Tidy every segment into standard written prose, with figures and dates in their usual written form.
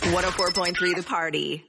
104.3 The Party.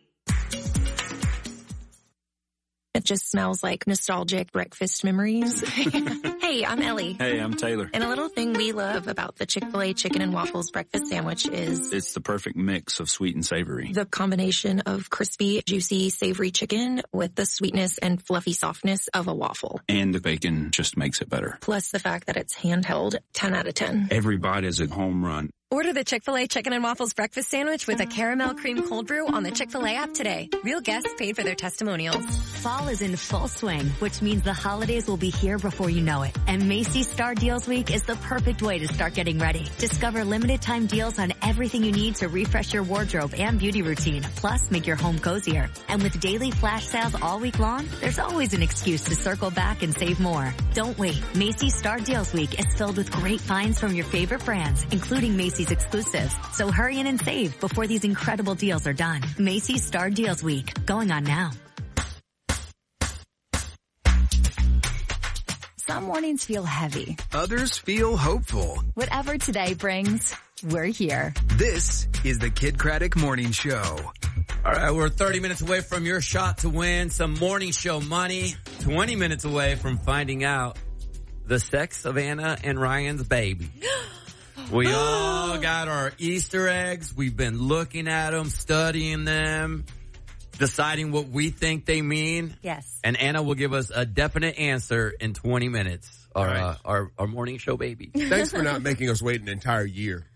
It just smells like nostalgic breakfast memories. Hey, I'm Ellie. Hey, I'm Taylor. And a little thing we love about the Chick-fil-A chicken and waffles breakfast sandwich is it's the perfect mix of sweet and savory. the combination of crispy, juicy, savory chicken with the sweetness and fluffy softness of a waffle. And the bacon just makes it better. Plus the fact that it's handheld, 10 out of 10. Every bite is a home run. Order the Chick-fil-A Chicken and Waffles Breakfast Sandwich with a caramel cream cold brew on the Chick-fil-A app today. Real guests paid for their testimonials. Fall is in full swing, which means the holidays will be here before you know it. And Macy's Star Deals Week is the perfect way to start getting ready. Discover limited time deals on everything you need to refresh your wardrobe and beauty routine, plus make your home cozier. And with daily flash sales all week long, there's always an excuse to circle back and save more. Don't wait. Macy's Star Deals Week is filled with great finds from your favorite brands, including Macy's exclusives. So hurry in and save before these incredible deals are done. Macy's Star Deals Week, going on now. Some mornings feel heavy. Others feel hopeful. Whatever today brings, we're here. This is the Kid Craddock Morning Show. All right, we're 30 minutes away from your shot to win some morning show money. 20 minutes away from finding out the sex of Anna and Ryan's baby. We all got our Easter eggs. We've been looking at them, studying them, deciding what we think they mean. Yes. And Anna will give us a definite answer in 20 minutes. Our morning show baby. Thanks for not making us wait an entire year.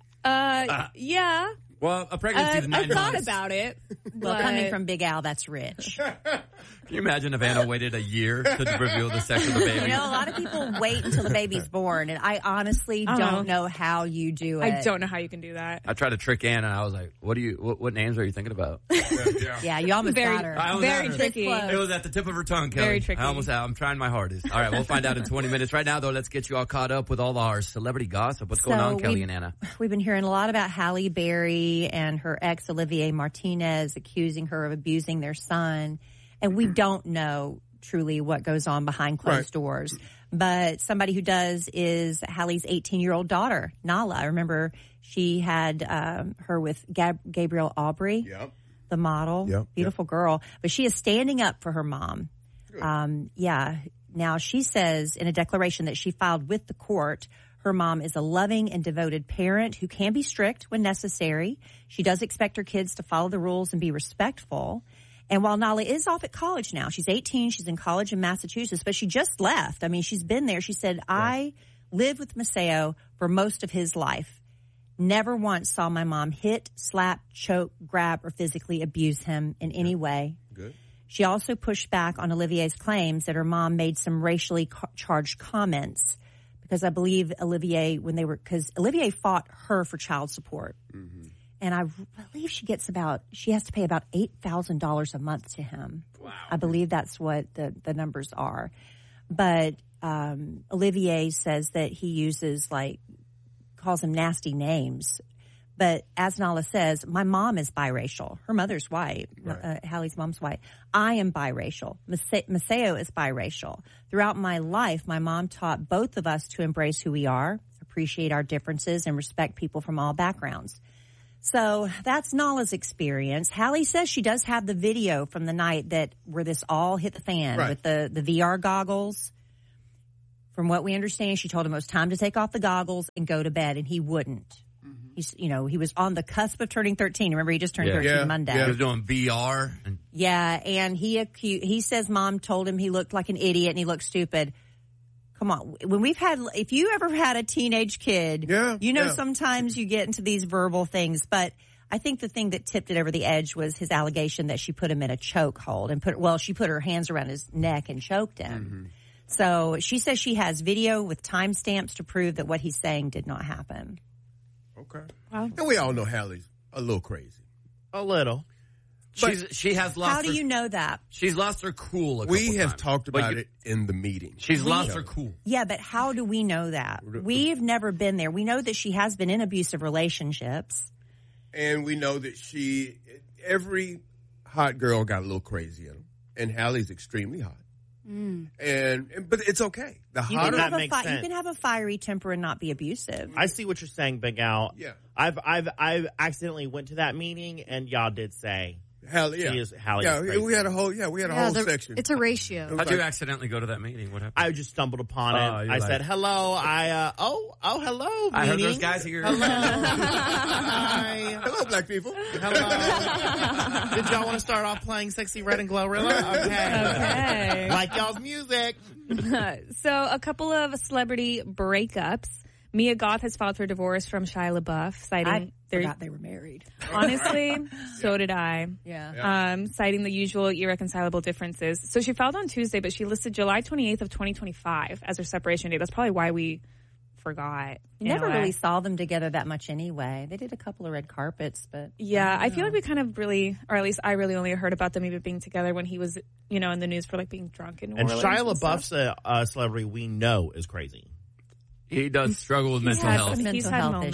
Yeah. Well, a pregnancy is 9 months. I thought about it. Well, coming from Big Al, that's rich. Can you imagine if Anna waited a year to reveal the sex of the baby? You know, a lot of people wait until the baby's born, and I honestly don't know how you do it. I don't know how you can do that. I tried to trick Anna, and I was like, what names are you thinking about? Yeah, you almost got her. Very tricky. It was at the tip of her tongue, Kelly. Very tricky. I'm trying my hardest. All right, we'll find out in 20 minutes. Right now, though, let's get you all caught up with all our celebrity gossip. What's going on, Kelly and Anna? We've been hearing a lot about Halle Berry and her ex, Olivier Martinez, accusing her of abusing their son. And we don't know truly what goes on behind closed doors. But somebody who does is Halle's 18-year-old daughter, Nala. I remember she had her with Gabrielle Aubry, the model. Beautiful girl. But she is standing up for her mom. Now, she says in a declaration that she filed with the court, her mom is a loving and devoted parent who can be strict when necessary. She does expect her kids to follow the rules and be respectful. And while Nala is off at college now, she's 18, she's in college in Massachusetts, but she just left. I mean, she's been there. She said, I lived with Maceo for most of his life. Never once saw my mom hit, slap, choke, grab, or physically abuse him in any way. Good. She also pushed back on Olivier's claims that her mom made some racially charged comments. Because I believe because Olivier fought her for child support. Mm-hmm. And I believe she has to pay about $8,000 a month to him. Wow. I believe that's what the numbers are. But Olivier says that he calls him nasty names. But as Nala says, my mom is biracial. Her mother's white. Right. Halle's mom's white. I am biracial. Maceo is biracial. Throughout my life, my mom taught both of us to embrace who we are, appreciate our differences, and respect people from all backgrounds. So that's Nala's experience. Halle says she does have the video from the night where this all hit the fan with the VR goggles. From what we understand, she told him it was time to take off the goggles and go to bed, and he wouldn't. He was on the cusp of turning 13. Remember, he just turned 13 Monday. He was doing VR. And he says mom told him he looked like an idiot and he looked stupid. Come on. If you ever had a teenage kid, sometimes you get into these verbal things. But I think the thing that tipped it over the edge was his allegation that she put him in a chokehold and she put her hands around his neck and choked him. Mm-hmm. So she says she has video with timestamps to prove that what he's saying did not happen. Okay. Wow. And we all know Halle's a little crazy. A little. She has lost. How do you know that? She's lost her cool. We have talked about it in the meeting. She's lost her cool. Yeah, but how do we know that? We've never been there. We know that she has been in abusive relationships. And we know that every hot girl got a little crazy in them. And Halle's extremely hot. But it's okay. The You hotter can, makes you sense. can have a fiery temper and not be abusive. I see what you're saying, Big Al. Yeah. I've accidentally went to that meeting, and y'all did say Hallie, yeah. Hallie is crazy. we had a whole section. It's a ratio. How'd you accidentally go to that meeting? What happened? I just stumbled upon it. you're I like- said hello. Hello. I heard meeting. those guys here. Hello. Hi. Hello, black people. Hello. Did y'all want to start off playing "Sexy Red and Glorilla"? Okay. Like y'all's music. So a couple of celebrity breakups. Mia Goth has filed for divorce from Shia LaBeouf, citing I forgot they were married. Honestly, so did I. Yeah. Citing the usual irreconcilable differences. So she filed on Tuesday, but she listed July 28th of 2025 as her separation date. That's probably why we forgot. You never really saw them together that much anyway. They did a couple of red carpets, but Yeah, I feel like we kind of really, or at least I really only heard about them even being together when he was, in the news for like being drunk in New And Orleans. Shia and stuff. LaBeouf's a celebrity we know is crazy. He does struggle with mental had health. some He's had moments.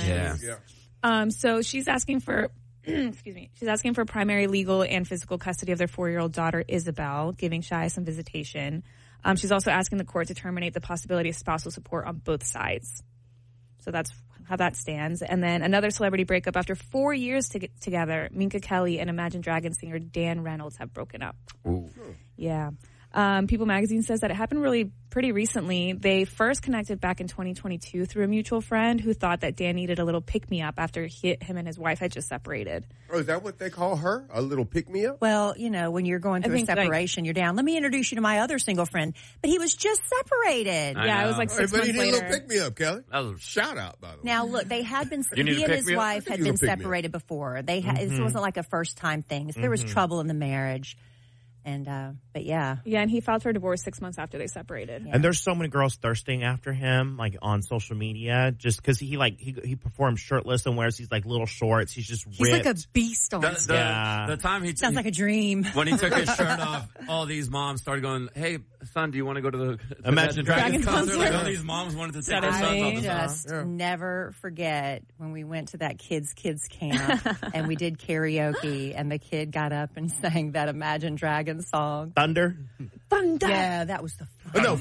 Yeah. So she's asking for, excuse me, she's asking for primary legal and physical custody of their 4-year-old daughter, Isabel, giving Shia some visitation. She's also asking the court to terminate the possibility of spousal support on both sides. So that's how that stands. And then another celebrity breakup. After 4 years together, Minka Kelly and Imagine Dragons singer Dan Reynolds have broken up. Ooh. Yeah. People Magazine says that it happened really pretty recently. They first connected back in 2022 through a mutual friend who thought that Dan needed a little pick-me-up after him and his wife had just separated. Oh, is that what they call her? A little pick-me-up? Well, when you're going through a think, separation, you're down. Let me introduce you to my other single friend. But he was just separated. I Yeah, it know. was like 6 But months he did a little later. pick-me-up, Kelly. That was- Shout out, by the way. Now, look, they had been, You need he to and pick his me up? wife I had think you been can pick me up. separated before. They This wasn't like a first-time thing. So there was trouble in the marriage. And, but yeah. Yeah, and he filed for divorce 6 months after they separated. And there's so many girls thirsting after him, like on social media, just because he performs shirtless and wears these like little shorts. He's just ripped. He's like a beast on stage. The time he Sounds like a dream. when he took his shirt off, all these moms started going, "Hey, son, do you want to go to the Imagine Dragons concert?" concert. Like, all these moms wanted to take their sons off I the just never forget when we went to that kids camp and we did karaoke and the kid got up and sang that Imagine Dragons song. Thunder. Thunder! Yeah, that was the Oh, no.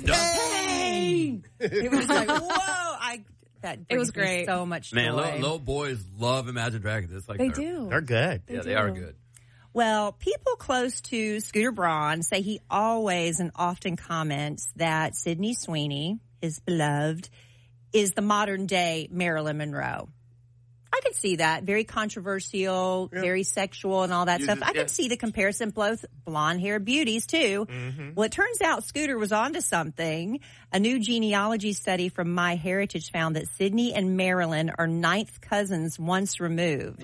pain. It was like, whoa! That It was brings me great. so much Man, joy. little boys love Imagine Dragons. It's like They they're- do. They're good. Yeah, they are good. Well, people close to Scooter Braun say he always and often comments that Sydney Sweeney, his beloved, is the modern day Marilyn Monroe. I could see that. Very controversial, very sexual and all that stuff. I could see the comparison, both blonde hair beauties too. Well, it turns out Scooter was onto something. A new genealogy study from MyHeritage found that Sydney and Marilyn are 9th cousins once removed.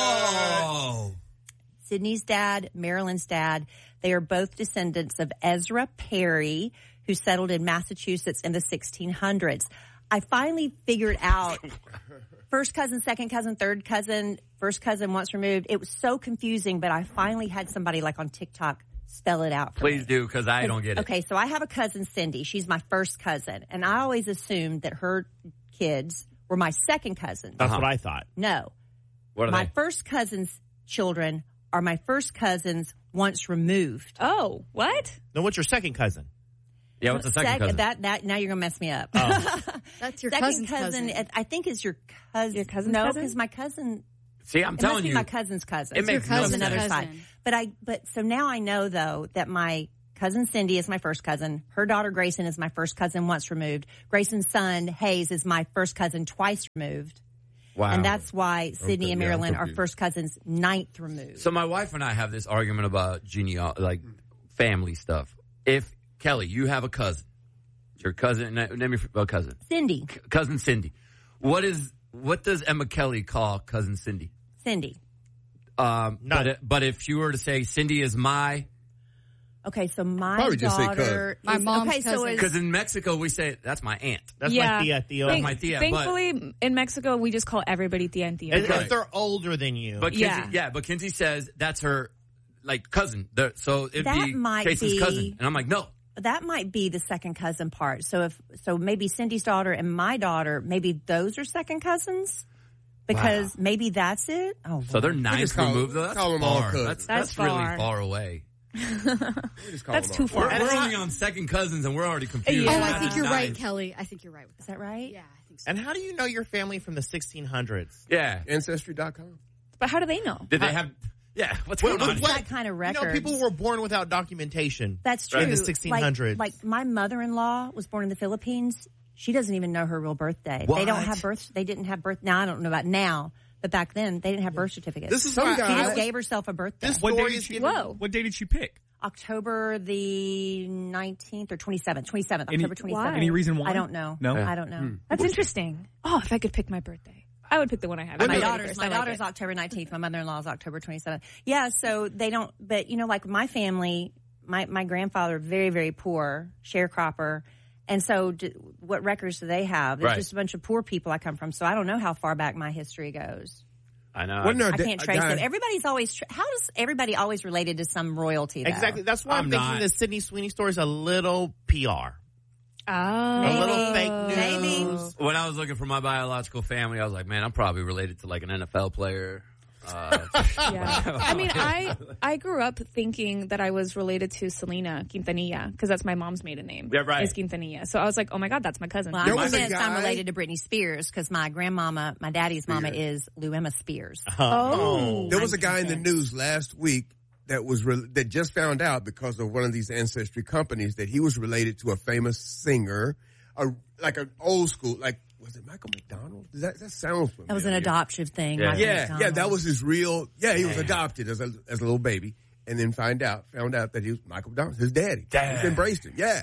Whoa! Sydney's dad, Marilyn's dad, they are both descendants of Ezra Perry, who settled in Massachusetts in the 1600s. I finally figured out first cousin, second cousin, third cousin, first cousin once removed. It was so confusing, but I finally had somebody like on TikTok spell it out for me. Please do, because I don't get it. Okay, so I have a cousin, Cindy. She's my first cousin, and I always assumed that her kids were my second cousins. That's what I thought. No. What are My they? first cousin's children are my first cousins once removed. Oh, what? Then what's your second cousin? Yeah, what's the second cousin? That now you're gonna mess me up. That's your second cousin's cousin. I think is your cousin. Your cousin's no, cousin? because my cousin. See, I'm It telling must be you. my cousin's cousin. It makes Your no from cousin's sense. another cousin. side. But so now I know though that my cousin Cindy is my first cousin. Her daughter Grayson is my first cousin once removed. Grayson's son Hayes is my first cousin twice removed. Wow. And that's why Sydney Okay, and yeah, I'm Marilyn are confused. first cousins 9th removed. So my wife and I have this argument about like family stuff. If Kelly, you have a cousin, your cousin, name your cousin, Cindy. cousin Cindy. What does Emma Kelly call cousin Cindy? Cindy. But if you were to say Cindy is my, Okay, so my Probably just say daughter. My is- mom's okay, so cousin. is, because in Mexico we say that's my aunt. That's Yeah. my tia, Theo. Thank- my tia, but- Thankfully, in Mexico, we just call everybody tia and tia. If they're older than you. But Kinsey, Yeah. but Kinsey says that's her like cousin. So it'd That be might Jason's be- cousin, and I'm like, no. that might be the second cousin part. So maybe Cindy's daughter and my daughter, maybe those are second cousins because maybe that's it. Oh, So they're Lord. ninth just call- removed though. That's call them all far. cousins. That's really far. far away. That's too far. We're only on second cousins, and we're already confused. Oh, I think you're right, Kelly. I think you're right. Is that right? Yeah, I think so. And how do you know your family from the 1600s? Yeah. Ancestry.com. But how do they know? Did they have... Yeah, what's going on? That kind of record. You know, people were born without documentation. That's true. In the 1600s. Like my mother-in-law was born in the Philippines. She doesn't even know her real birthday. What? They don't have birth. They didn't have birth. Now I don't know about now, but back then they didn't have birth certificates. This is she why just gave herself a birthday. This story is What day did she pick? October the 19th or 27th. 27th. October 27th. Why? Any reason why? I don't know. No? I don't know. That's interesting. Oh, if I could pick my birthday, I would pick the one I have. My daughter's October 19th. My mother-in-law's October 27th. Yeah, so they don't, but like my family, my grandfather, very, very poor, sharecropper. And so what records do they have? There's just a bunch of poor people I come from. So I don't know how far back my history goes. I know. I can't trace it. Everybody's always, how does everybody always related to some royalty though? Exactly. That's why I'm thinking the Sydney Sweeney story is a little PR. Oh. A little fake news. Maybe. When I was looking for my biological family, I was like, man, I'm probably related to like an NFL player. Yeah. I mean, I grew up thinking that I was related to Selena Quintanilla because that's my mom's maiden name. Yeah, right. Is Quintanilla. So I was like, oh my God, that's my cousin. Well, I'm convinced I'm related to Britney Spears because my grandmama, my daddy's mama is Luema Spears. There was a guy in the news last week that was that just found out because of one of these ancestry companies that he was related to a famous singer, like an old school, like, was it Michael McDonald? That sounds familiar. That was an adoptive thing. Yeah, that was his real. Yeah, he was adopted as a little baby, and then found out that he was Michael McDonald, his daddy. He's embraced him. Yeah.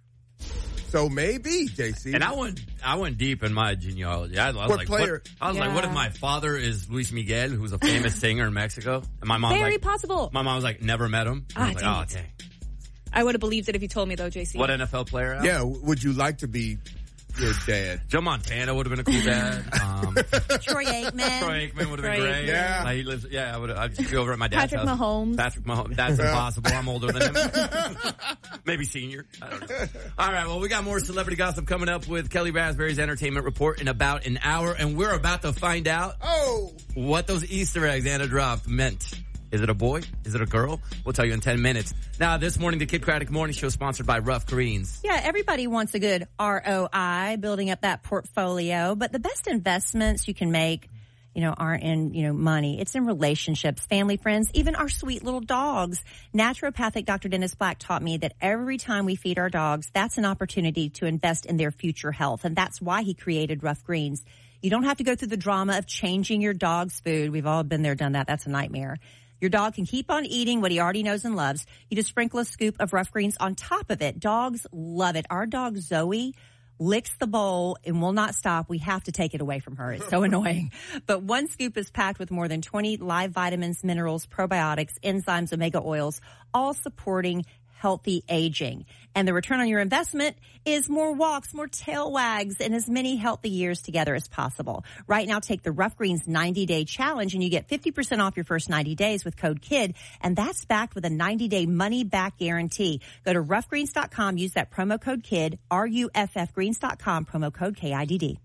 So maybe JC. And I went deep in my genealogy. I was like, what if my father is Luis Miguel, who's a famous singer in Mexico? And my mom Very possible. My mom was like, never met him. I was like, dang. I would have believed it if you told me though, JC. What NFL player? Yeah. Would you like to be your dad? Joe Montana would have been a cool dad. Troy Aikman. Troy Aikman would have been great. Yeah. He lives. Yeah, I'd just be over at my dad's Patrick house. Mahomes. Patrick Mahomes. That's impossible. I'm older than him. Maybe senior. I don't know. All right. Well, we got more celebrity gossip coming up with Kelly Raspberry's Entertainment Report in about an hour, and we're about to find out what those Easter eggs Anna dropped meant. Is it a boy? Is it a girl? We'll tell you in 10 minutes. Now, this morning, the Kid Craddock Morning Show sponsored by Rough Greens. Yeah, everybody wants a good ROI, building up that portfolio. But the best investments you can make, aren't in, money. It's in relationships, family, friends, even our sweet little dogs. Naturopathic Dr. Dennis Black taught me that every time we feed our dogs, that's an opportunity to invest in their future health. And that's why he created Rough Greens. You don't have to go through the drama of changing your dog's food. We've all been there, done that. That's a nightmare. Your dog can keep on eating what he already knows and loves. You just sprinkle a scoop of Rough Greens on top of it. Dogs love it. Our dog Zoe licks the bowl and will not stop. We have to take it away from her. It's so annoying. But one scoop is packed with more than 20 live vitamins, minerals, probiotics, enzymes, omega oils, all supporting healthy aging. And the return on your investment is more walks, more tail wags, and as many healthy years together as possible. Right now, take the Rough Greens 90-day challenge, and you get 50% off your first 90 days with code KID, and that's backed with a 90-day money-back guarantee. Go to roughgreens.com, use that promo code KID, RUFFgreens.com, promo code KIDD.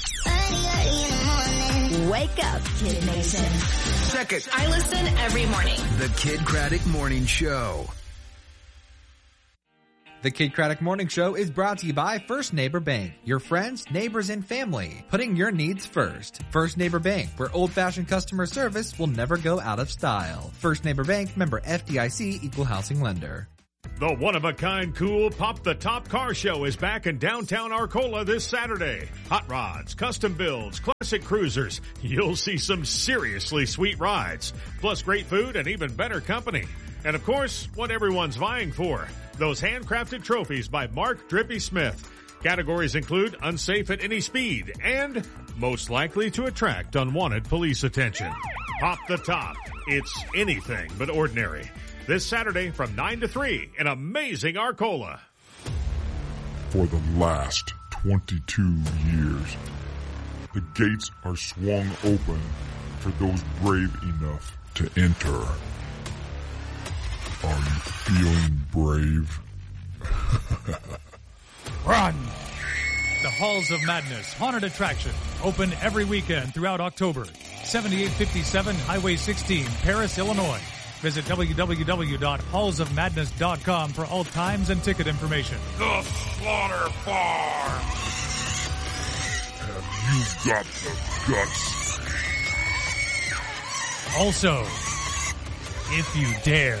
Wake up, Kid Nation. Check it. I listen every morning. The Kid Craddock Morning Show. The Kid Craddock Morning Show is brought to you by First Neighbor Bank. Your friends, neighbors, and family. Putting your needs first. First Neighbor Bank, where old-fashioned customer service will never go out of style. First Neighbor Bank, member FDIC, equal housing lender. The one-of-a-kind cool Pop the Top Car Show is back in downtown Arcola this Saturday. Hot rods, custom builds, classic cruisers. You'll see some seriously sweet rides. Plus great food and even better company. And of course, what everyone's vying for. Those handcrafted trophies by Mark Drippy Smith. Categories include unsafe at any speed and most likely to attract unwanted police attention. Pop the Top. It's anything but ordinary. This Saturday from 9 to 3 in amazing Arcola. For the last 22 years, the gates are swung open for those brave enough to enter. Are you feeling brave? Run! The Halls of Madness Haunted Attraction, open every weekend throughout October. 7857 Highway 16, Paris, Illinois. Visit www.hallsofmadness.com for all times and ticket information. The Slaughter Farm. Have you got the guts? Also, if you dare,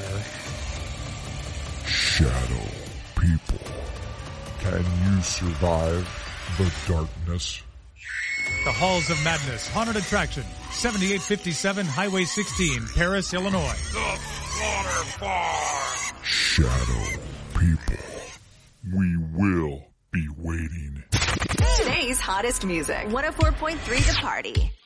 Shadow people, can you survive the darkness? the Halls of Madness Haunted Attraction, 7857 Highway 16, Paris, Illinois. The Slaughter Farm. Shadow people, we will be waiting. Today's hottest music. 104.3 The Party.